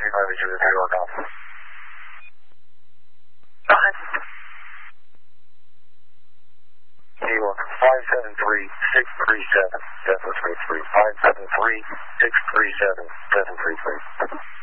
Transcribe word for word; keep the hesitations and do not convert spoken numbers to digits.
seventy-five is your payload now. Okay. He wants five seven three, six three seven, seven three three. five seven three, six three seven, seven three three.